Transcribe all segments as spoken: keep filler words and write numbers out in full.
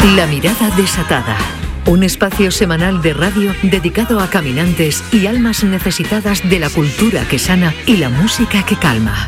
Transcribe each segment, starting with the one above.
La mirada desatada. Un espacio semanal de radio dedicado a caminantes y almas necesitadas de la cultura que sana y la música que calma.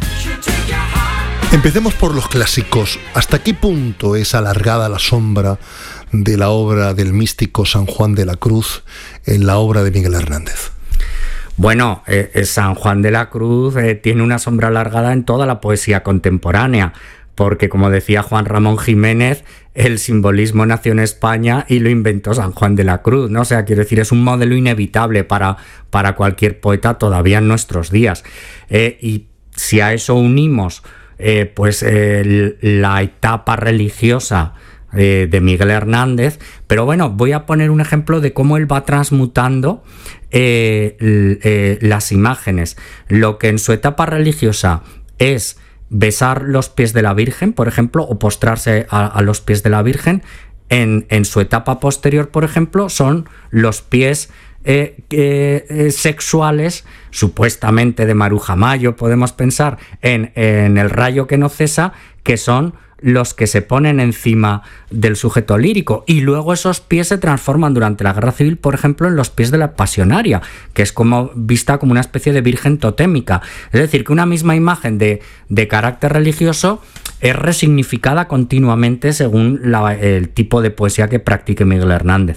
Empecemos por los clásicos. ¿Hasta qué punto es alargada la sombra de la obra del místico San Juan de la Cruz en la obra de Miguel Hernández? Bueno, eh, San Juan de la Cruz eh, tiene una sombra alargada en toda la poesía contemporánea, porque, como decía Juan Ramón Jiménez, el simbolismo nació en España y lo inventó San Juan de la Cruz, ¿no? O sea, quiero decir, es un modelo inevitable para, para cualquier poeta todavía en nuestros días. Eh, y si a eso unimos eh, pues eh, la etapa religiosa eh, de Miguel Hernández, pero bueno, voy a poner un ejemplo de cómo él va transmutando eh, eh, las imágenes. Lo que en su etapa religiosa es besar los pies de la Virgen, por ejemplo, o postrarse a, a los pies de la Virgen, en, en su etapa posterior, por ejemplo, son los pies eh, eh, sexuales, supuestamente de Maruja Mayo, podemos pensar en, en el rayo que no cesa, que son los que se ponen encima del sujeto lírico, y luego esos pies se transforman durante la Guerra Civil, por ejemplo, en los pies de la Pasionaria, que es como vista como una especie de virgen totémica. Es decir, que una misma imagen de, de carácter religioso es resignificada continuamente según la, el tipo de poesía que practique Miguel Hernández.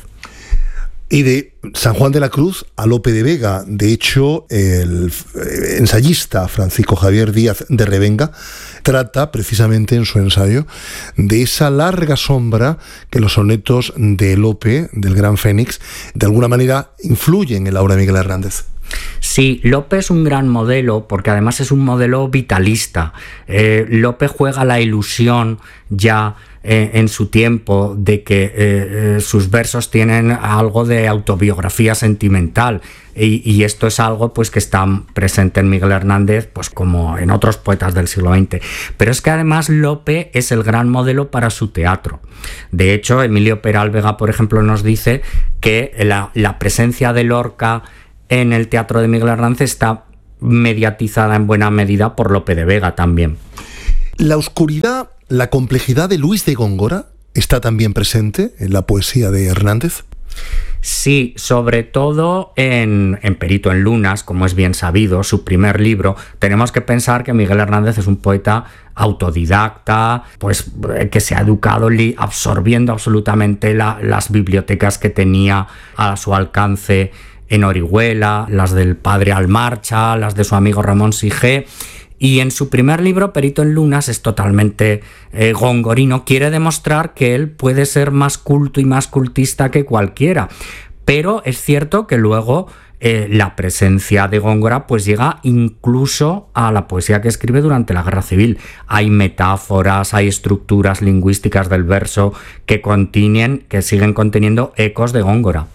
Y de San Juan de la Cruz a Lope de Vega. De hecho, el ensayista Francisco Javier Díaz de Revenga trata precisamente en su ensayo de esa larga sombra que los sonetos de Lope, del Gran Fénix, de alguna manera influyen en la obra de Miguel Hernández. Sí, Lope es un gran modelo porque además es un modelo vitalista. Eh, Lope juega la ilusión ya eh, en su tiempo de que eh, eh, sus versos tienen algo de autobiografía sentimental, y, y esto es algo pues que está presente en Miguel Hernández, pues como en otros poetas del siglo veinte. Pero es que además Lope es el gran modelo para su teatro. De hecho, Emilio Peral Vega, por ejemplo, nos dice que la, la presencia de Lorca en el teatro de Miguel Hernández está mediatizada en buena medida por Lope de Vega también. La oscuridad, la complejidad de Luis de Góngora está también presente en la poesía de Hernández. Sí, sobre todo en, en Perito en Lunas, como es bien sabido, su primer libro. Tenemos que pensar que Miguel Hernández es un poeta autodidacta, pues que se ha educado li- absorbiendo absolutamente la, las bibliotecas que tenía a su alcance en Orihuela, las del padre Almarcha, las de su amigo Ramón Sige. Y en su primer libro, Perito en Lunas, es totalmente eh, gongorino. Quiere demostrar que él puede ser más culto y más cultista que cualquiera. Pero es cierto que luego eh, la presencia de Góngora pues llega incluso a la poesía que escribe durante la Guerra Civil. Hay metáforas, hay estructuras lingüísticas del verso que contienen, que siguen conteniendo ecos de Góngora.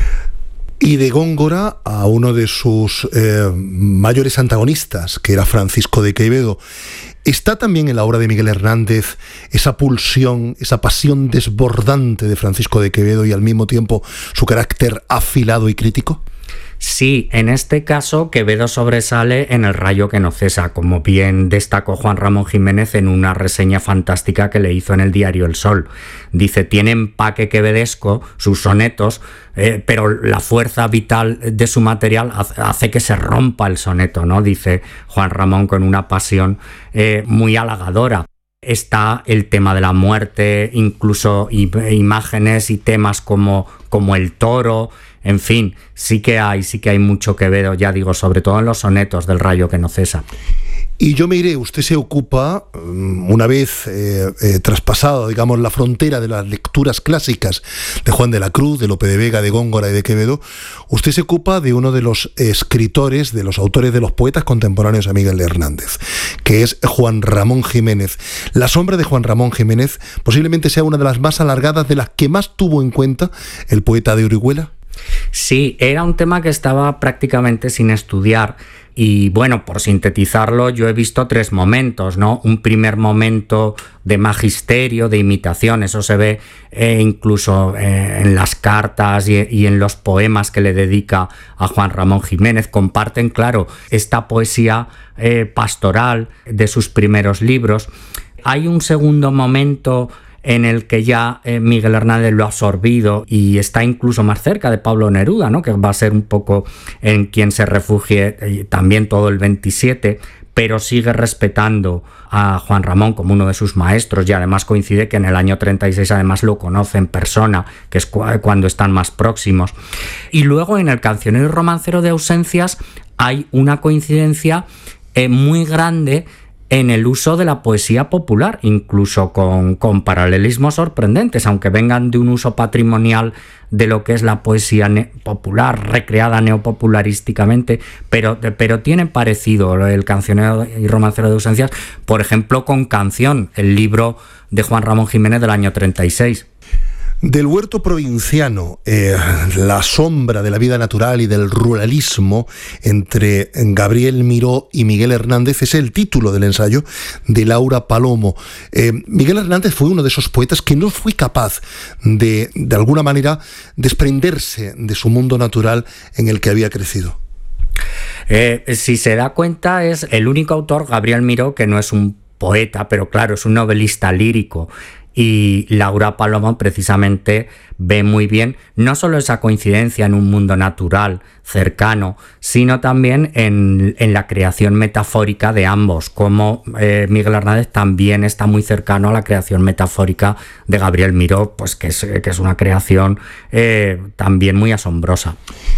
Y de Góngora a uno de sus eh, mayores antagonistas, que era Francisco de Quevedo. ¿Está también en la obra de Miguel Hernández esa pulsión, esa pasión desbordante de Francisco de Quevedo y al mismo tiempo su carácter afilado y crítico? Sí, en este caso Quevedo sobresale en El rayo que no cesa, como bien destacó Juan Ramón Jiménez en una reseña fantástica que le hizo en el diario El Sol. Dice, tiene empaque quevedesco sus sonetos, eh, pero la fuerza vital de su material hace que se rompa el soneto, ¿no? Dice Juan Ramón con una pasión eh, muy halagadora. Está el tema de la muerte, incluso imágenes y temas como, como el toro. En fin, sí que hay, sí que hay mucho Quevedo, ya digo, sobre todo en los sonetos del rayo que no cesa. Y yo me iré, usted se ocupa, una vez eh, eh, traspasado, digamos, la frontera de las lecturas clásicas de Juan de la Cruz, de Lope de Vega, de Góngora y de Quevedo, usted se ocupa de uno de los escritores, de los autores, de los poetas contemporáneos a Miguel Hernández, que es Juan Ramón Jiménez. La sombra de Juan Ramón Jiménez posiblemente sea una de las más alargadas, de las que más tuvo en cuenta el poeta de Orihuela. Sí, era un tema que estaba prácticamente sin estudiar. Y bueno, por sintetizarlo, yo he visto tres momentos, ¿no? Un primer momento de magisterio, de imitación, eso se ve eh, incluso eh, en las cartas y, y en los poemas que le dedica a Juan Ramón Jiménez. Comparten, claro, esta poesía eh, pastoral de sus primeros libros. Hay un segundo momento en el que ya eh, Miguel Hernández lo ha absorbido y está incluso más cerca de Pablo Neruda, ¿no? Que va a ser un poco en quien se refugie eh, también todo el veintisiete, pero sigue respetando a Juan Ramón como uno de sus maestros, y además coincide que en el año treinta y seis además lo conoce en persona, que es cu- cuando están más próximos. Y luego en el Cancionero y Romancero de Ausencias hay una coincidencia eh, muy grande en el uso de la poesía popular, incluso con, con paralelismos sorprendentes, aunque vengan de un uso patrimonial de lo que es la poesía ne- popular, recreada neopopularísticamente, pero, pero tienen parecido el Cancionero y Romancero de Ausencias, por ejemplo, con Canción, el libro de Juan Ramón Jiménez del año treinta y seis. Del huerto provinciano, eh, la sombra de la vida natural y del ruralismo entre Gabriel Miró y Miguel Hernández es el título del ensayo de Laura Palomo. Eh, Miguel Hernández fue uno de esos poetas que no fue capaz de, de alguna manera, desprenderse de su mundo natural en el que había crecido. Eh, si se da cuenta, es el único autor, Gabriel Miró, que no es un poeta, pero claro, es un novelista lírico. Y Laura Palomo precisamente ve muy bien no solo esa coincidencia en un mundo natural cercano, sino también en, en la creación metafórica de ambos, como eh, Miguel Hernández también está muy cercano a la creación metafórica de Gabriel Miró, pues que es, que es una creación eh, también muy asombrosa.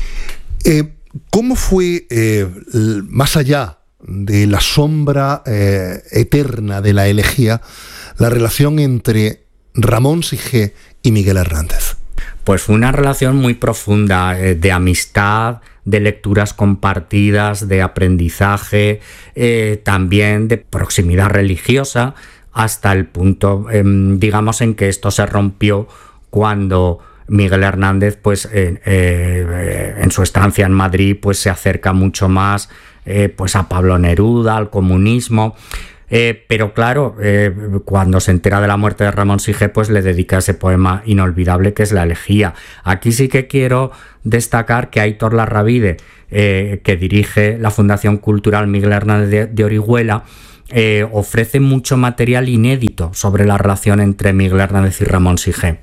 Eh, ¿Cómo fue, eh, más allá de la sombra eh, eterna de la elegía, la relación entre Ramón Sige y Miguel Hernández? Pues fue una relación muy profunda, eh, de amistad, de lecturas compartidas, de aprendizaje, eh, también de proximidad religiosa, hasta el punto, eh, digamos, en que esto se rompió cuando Miguel Hernández, pues eh, eh, en su estancia en Madrid, pues se acerca mucho más eh, pues a Pablo Neruda, al comunismo. Eh, pero claro, eh, cuando se entera de la muerte de Ramón Sige, pues le dedica ese poema inolvidable que es La Elegía. Aquí sí que quiero destacar que Aitor Larrabide, eh, que dirige la Fundación Cultural Miguel Hernández de, de Orihuela, eh, ofrece mucho material inédito sobre la relación entre Miguel Hernández y Ramón Sige.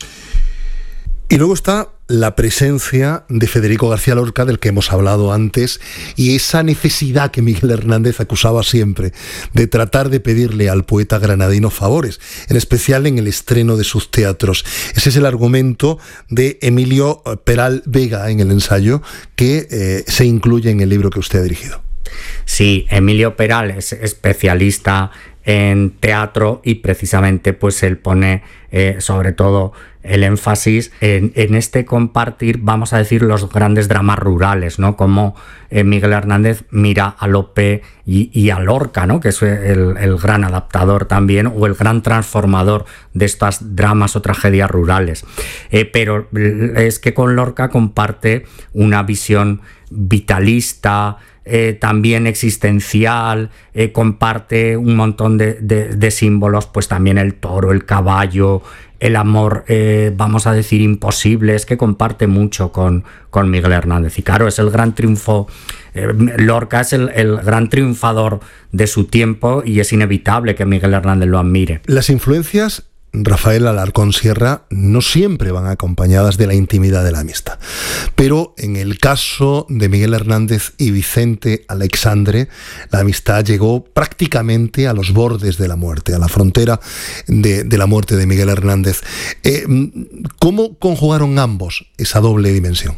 Y luego está la presencia de Federico García Lorca, del que hemos hablado antes, y esa necesidad que Miguel Hernández acusaba siempre de tratar de pedirle al poeta granadino favores, en especial en el estreno de sus teatros. Ese es el argumento de Emilio Peral Vega en el ensayo, que eh, se incluye en el libro que usted ha dirigido. Sí, Emilio Peral es especialista en teatro y precisamente pues él pone eh, sobre todo el énfasis en, en este compartir, vamos a decir, los grandes dramas rurales, ¿no? Como eh, Miguel Hernández mira a Lope y, y a Lorca, ¿no? Que es el, el gran adaptador también, o el gran transformador de estas dramas o tragedias rurales. Eh, pero es que con Lorca comparte una visión vitalista, Eh, también existencial, eh, comparte un montón de, de, de símbolos, pues también el toro, el caballo, el amor, eh, vamos a decir, imposible, es que comparte mucho con, con Miguel Hernández. Y claro, es el gran triunfo, eh, Lorca es el, el gran triunfador de su tiempo y es inevitable que Miguel Hernández lo admire. Las influencias, Rafael Alarcón Sierra, no siempre van acompañadas de la intimidad de la amistad. Pero en el caso de Miguel Hernández y Vicente Aleixandre, la amistad llegó prácticamente a los bordes de la muerte, a la frontera de, de la muerte de Miguel Hernández. Eh, ¿Cómo conjugaron ambos esa doble dimensión?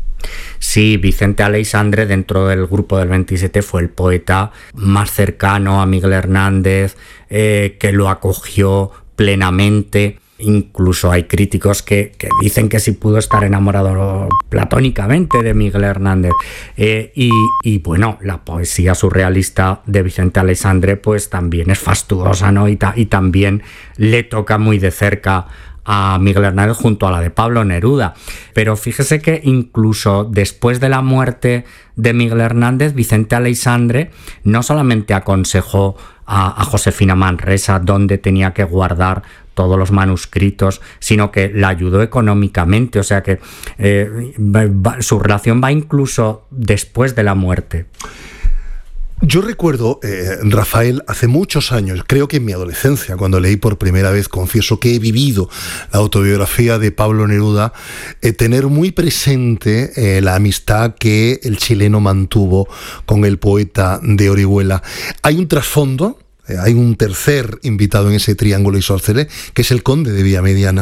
Sí, Vicente Aleixandre, dentro del grupo del veintisiete, fue el poeta más cercano a Miguel Hernández, eh, que lo acogió plenamente. Incluso hay críticos que, que dicen que sí pudo estar enamorado platónicamente de Miguel Hernández. Eh, y, y bueno, la poesía surrealista de Vicente Aleixandre pues también es fastuosa, ¿no? Y, ta, y también le toca muy de cerca a Miguel Hernández junto a la de Pablo Neruda. Pero fíjese que incluso después de la muerte de Miguel Hernández, Vicente Aleixandre no solamente aconsejó a, a Josefina Manresa dónde tenía que guardar todos los manuscritos, sino que la ayudó económicamente, o sea que eh, va, su relación va incluso después de la muerte. Yo recuerdo, eh, Rafael, hace muchos años, creo que en mi adolescencia, cuando leí por primera vez, confieso que he vivido la autobiografía de Pablo Neruda, eh, tener muy presente eh, la amistad que el chileno mantuvo con el poeta de Orihuela. Hay un trasfondo, eh, hay un tercer invitado en ese triángulo isósceles, que es el conde de Villamediana.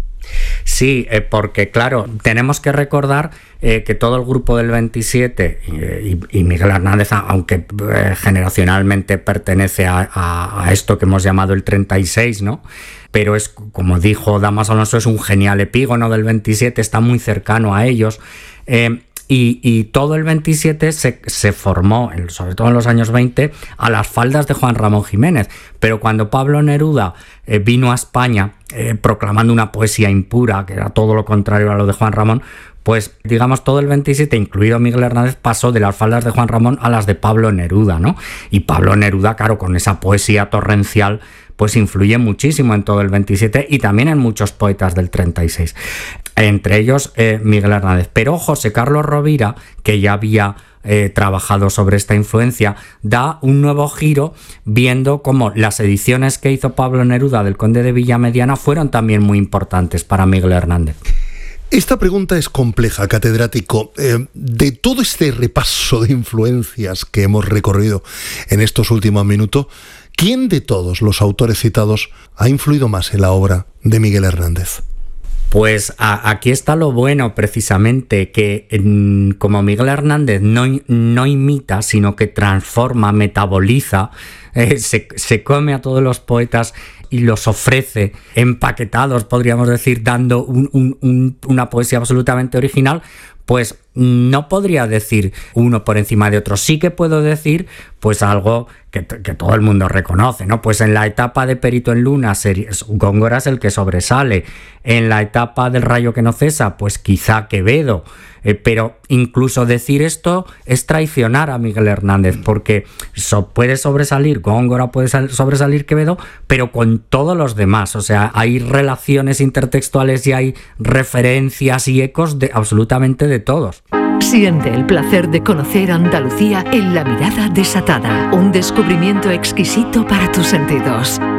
Sí, eh, porque claro, tenemos que recordar eh, que todo el grupo del veintisiete eh, y, y Miguel Hernández, aunque eh, generacionalmente pertenece a, a, a esto que hemos llamado el treinta y seis, ¿no? Pero es, como dijo Damaso Alonso, es un genial epígono del veintisiete, está muy cercano a ellos. Eh, Y, y todo el veintisiete se, se formó, sobre todo en los años veinte, a las faldas de Juan Ramón Jiménez. Pero cuando Pablo Neruda eh, vino a España eh, proclamando una poesía impura, que era todo lo contrario a lo de Juan Ramón, pues digamos todo el veintisiete, incluido Miguel Hernández, pasó de las faldas de Juan Ramón a las de Pablo Neruda, ¿no? Y Pablo Neruda, claro, con esa poesía torrencial, pues influye muchísimo en todo el veintisiete y también en muchos poetas del treinta y seis, entre ellos eh, Miguel Hernández. Pero José Carlos Rovira, que ya había eh, trabajado sobre esta influencia, da un nuevo giro viendo cómo las ediciones que hizo Pablo Neruda del Conde de Villamediana fueron también muy importantes para Miguel Hernández. Esta pregunta es compleja, catedrático. Eh, de todo este repaso de influencias que hemos recorrido en estos últimos minutos, ¿quién de todos los autores citados ha influido más en la obra de Miguel Hernández? Pues a, aquí está lo bueno, precisamente, que en, como Miguel Hernández no, no imita, sino que transforma, metaboliza, eh, se, se come a todos los poetas y los ofrece empaquetados, podríamos decir, dando un, un, un, una poesía absolutamente original, pues no podría decir uno por encima de otro. Sí que puedo decir pues algo que, que todo el mundo reconoce, ¿no? Pues en la etapa de Perito en Luna, Góngora es el que sobresale. En la etapa del Rayo que no cesa, pues quizá Quevedo. Eh, pero incluso decir esto es traicionar a Miguel Hernández, porque so, puede sobresalir Góngora, puede sal, sobresalir Quevedo, pero con todos los demás. O sea, hay relaciones intertextuales y hay referencias y ecos de absolutamente de todos. Siente el placer de conocer Andalucía en La Mirada Desatada, un descubrimiento exquisito para tus sentidos.